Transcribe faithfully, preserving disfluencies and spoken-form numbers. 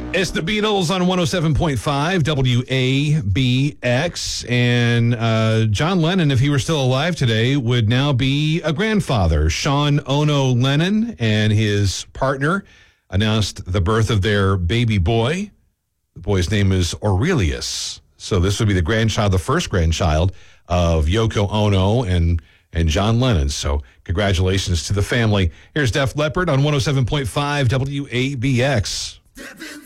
It's the Beatles on one oh seven point five W A B X. And uh, John Lennon, if he were still alive today, would now be a grandfather. Sean Ono Lennon and his partner announced the birth of their baby boy. The boy's name is Aurelius. So this would be the grandchild, the first grandchild of Yoko Ono and, and John Lennon. So congratulations to the family. Here's Def Leppard on one oh seven point five W A B X.